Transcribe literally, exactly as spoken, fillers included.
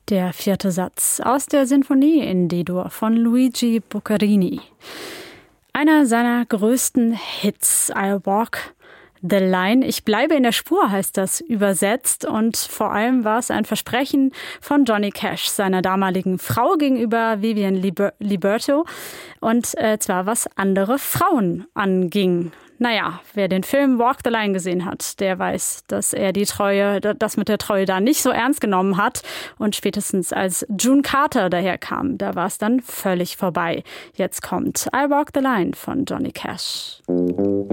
Der vierte Satz aus der Sinfonie in D-Dur von Luigi Boccherini. Einer seiner größten Hits, I'll Walk the Line. Ich bleibe in der Spur, heißt das übersetzt. Und vor allem war es ein Versprechen von Johnny Cash, seiner damaligen Frau, gegenüber Vivian Liber- Liberto. Und äh, zwar was andere Frauen anging. Naja, wer den Film Walk the Line gesehen hat, der weiß, dass er die Treue, das mit der Treue da nicht so ernst genommen hat. Und spätestens als June Carter daherkam, da war es dann völlig vorbei. Jetzt kommt I'll Walk the Line von Johnny Cash.